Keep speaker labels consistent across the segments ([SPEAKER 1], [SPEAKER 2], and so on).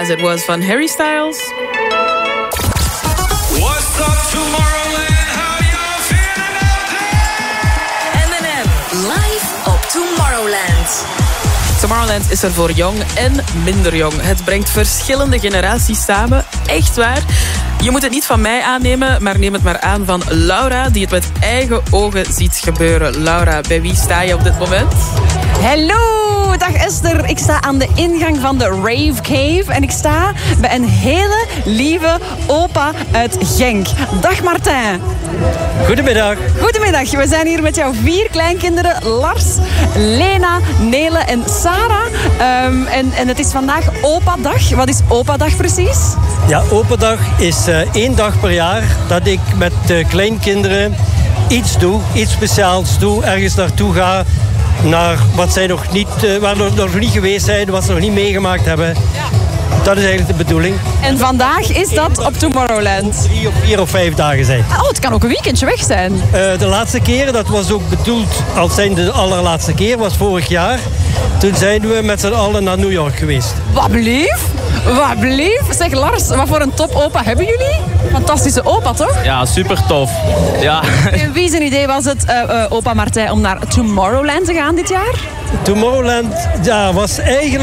[SPEAKER 1] It Was van Harry Styles.
[SPEAKER 2] What's up, Tomorrowland? How y'all feeling out there?
[SPEAKER 3] M&M live op Tomorrowland.
[SPEAKER 1] Tomorrowland is er voor jong en minder jong. Het brengt verschillende generaties samen. Echt waar. Je moet het niet van mij aannemen, maar neem het maar aan van Laura, die het met eigen ogen ziet gebeuren. Laura, bij wie sta je op dit moment?
[SPEAKER 4] Hallo, dag Esther. Ik sta aan de ingang van de Rave Cave en ik sta bij een hele lieve opa uit Genk. Dag Martijn.
[SPEAKER 5] Goedemiddag.
[SPEAKER 4] Goedemiddag. We zijn hier met jouw 4 kleinkinderen. Lars, Lena, Nele en Sarah. En het is vandaag Opa-dag. Wat is Opa-dag precies?
[SPEAKER 5] Ja, Opa-dag is 1 dag per jaar dat ik met de kleinkinderen iets doe, iets speciaals doe, ergens naartoe ga, naar wat zij nog niet, waar nog niet geweest zijn, wat ze nog niet meegemaakt hebben. Dat is eigenlijk de bedoeling.
[SPEAKER 4] En vandaag is dat op Tomorrowland?
[SPEAKER 5] 3 of 4 of 5 dagen zijn.
[SPEAKER 4] Oh, het kan ook een weekendje weg zijn.
[SPEAKER 5] De laatste keer, dat was ook bedoeld als zijn de allerlaatste keer, was vorig jaar. Toen zijn we met z'n allen naar New York geweest.
[SPEAKER 4] Wat blief? Wat blief? Zeg Lars, wat voor een top-opa hebben jullie? Fantastische opa, toch?
[SPEAKER 6] Ja, super tof. Ja.
[SPEAKER 4] En wie zijn idee was het, opa Martijn, om naar Tomorrowland te gaan dit jaar?
[SPEAKER 5] Tomorrowland, ja, was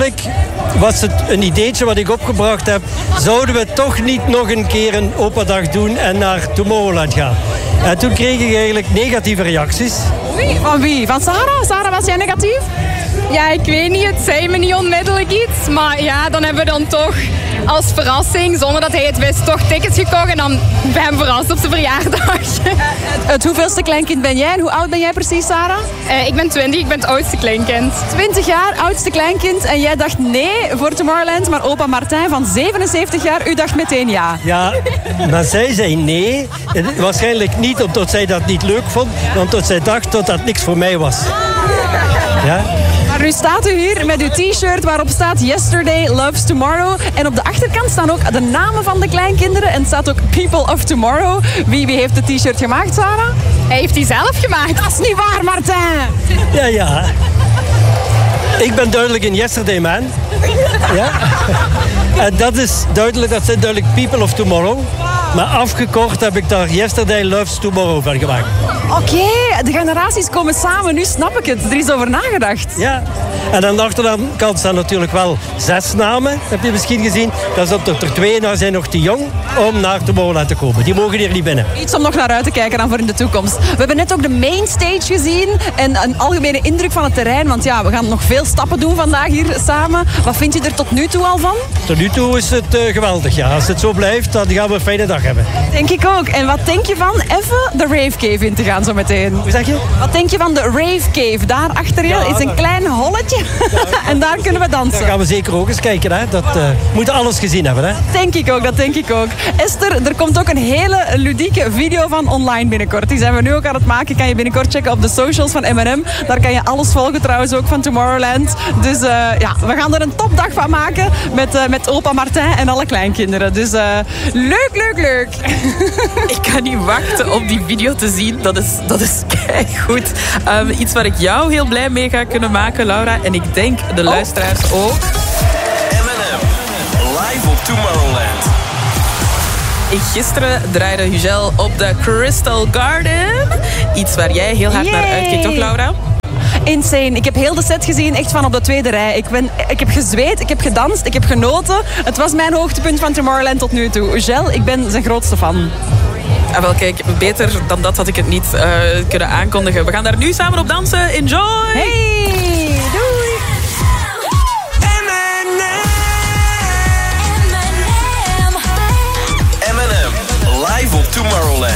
[SPEAKER 5] het een ideetje wat ik opgebracht heb. Zouden we toch niet nog een keer een opa-dag doen en naar Tomorrowland gaan? En toen kreeg ik eigenlijk negatieve reacties.
[SPEAKER 4] Oei, van wie? Van Sarah? Sarah, was jij negatief?
[SPEAKER 7] Ja, ik weet niet. Het zei me niet onmiddellijk iets. Maar ja, dan hebben we dan toch als verrassing, zonder dat hij het wist, toch tickets gekocht. En dan bij hem verrast op zijn verjaardag.
[SPEAKER 4] Het hoeveelste kleinkind ben jij en hoe oud ben jij precies, Sarah?
[SPEAKER 7] Ik ben 20, ik ben het oudste kleinkind.
[SPEAKER 4] 20 jaar, oudste kleinkind. En jij dacht nee voor Tomorrowland, maar opa Martijn van 77 jaar, u dacht meteen ja.
[SPEAKER 5] Ja, maar zij zei nee. Waarschijnlijk niet omdat zij dat niet leuk vond, maar omdat zij dacht dat dat niks voor mij was. Ja?
[SPEAKER 4] Maar nu staat u hier met uw t-shirt waarop staat Yesterday Loves Tomorrow. En op de achterkant staan ook de namen van de kleinkinderen. En staat ook People of Tomorrow. Wie heeft de t-shirt gemaakt, Sarah?
[SPEAKER 7] Hij heeft die zelf gemaakt.
[SPEAKER 4] Dat is niet waar, Martijn.
[SPEAKER 5] Ja. Ik ben duidelijk een Yesterday man. Ja? En dat is duidelijk, dat zijn duidelijk People of Tomorrow. Maar afgekort heb ik daar Yesterday Loves Tomorrow van gemaakt.
[SPEAKER 4] Oké, de generaties komen samen. Nu snap ik het. Er is over nagedacht.
[SPEAKER 5] Ja. En aan de achterkant staan natuurlijk wel 6 namen. Heb je misschien gezien? Dan zijn er 2 en zijn nog te jong om naar Tomorrowland te komen. Die mogen hier niet binnen.
[SPEAKER 4] Iets om nog naar uit te kijken dan voor in de toekomst. We hebben net ook de mainstage gezien. En een algemene indruk van het terrein. Want ja, we gaan nog veel stappen doen vandaag hier samen. Wat vind je er tot nu toe al van?
[SPEAKER 5] Tot nu toe is het geweldig. Ja. Als het zo blijft, dan gaan we een fijne dag hebben.
[SPEAKER 4] Denk ik ook. En wat denk je van even de Rave Cave in te gaan zo meteen?
[SPEAKER 5] Hoe zeg je?
[SPEAKER 4] Wat denk je van de Rave Cave? Daar achter je is een klein holletje. En daar kunnen we dansen.
[SPEAKER 5] Daar gaan we zeker ook eens kijken. Hè? Dat moet alles gezien hebben. Hè?
[SPEAKER 4] Dat denk ik ook. Esther, er komt ook een hele ludieke video van online binnenkort. Die zijn we nu ook aan het maken. Kan je binnenkort checken op de socials van M&M. Daar kan je alles volgen trouwens ook van Tomorrowland. Dus ja, we gaan er een topdag van maken met opa Martijn en alle kleinkinderen. Dus leuk.
[SPEAKER 1] Ik kan niet wachten om die video te zien. Dat is keigoed. Iets waar ik jou heel blij mee ga kunnen maken, Laura. En ik denk de luisteraars ook.
[SPEAKER 2] M&M live op Tomorrowland.
[SPEAKER 1] Gisteren draaide Hugel op de Crystal Garden. Iets waar jij heel hard naar uitkijkt, toch, Laura?
[SPEAKER 4] Insane. Ik heb heel de set gezien, echt van op de tweede rij. Ik heb gezweet, ik heb gedanst, ik heb genoten. Het was mijn hoogtepunt van Tomorrowland tot nu toe. Hugel, ik ben zijn grootste fan.
[SPEAKER 1] Ah, wel, kijk, beter dan dat had ik het niet kunnen aankondigen. We gaan daar nu samen op dansen. Enjoy!
[SPEAKER 4] Hey!